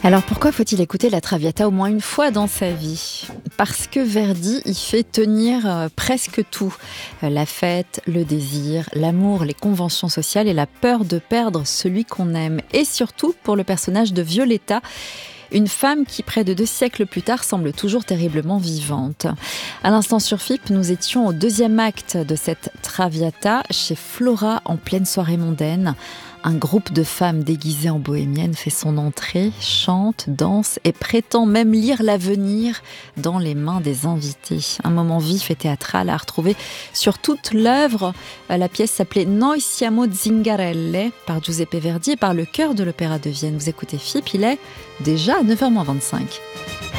Alors pourquoi faut-il écouter la Traviata au moins une fois dans sa vie ? Parce que Verdi y fait tenir presque tout. La fête, le désir, l'amour, les conventions sociales et la peur de perdre celui qu'on aime. Et surtout pour le personnage de Violetta, une femme qui, près de 2 siècles plus tard, semble toujours terriblement vivante. À l'instant sur FIP, nous étions au 2e acte de cette Traviata, chez Flora, en pleine soirée mondaine. Un groupe de femmes déguisées en bohémiennes fait son entrée, chante, danse et prétend même lire l'avenir dans les mains des invités. Un moment vif et théâtral à retrouver sur toute l'œuvre. La pièce s'appelait Noi siamo zingarelle par Giuseppe Verdi et par le chœur de l'Opéra de Vienne. Vous écoutez FIP, il est déjà 9h-25.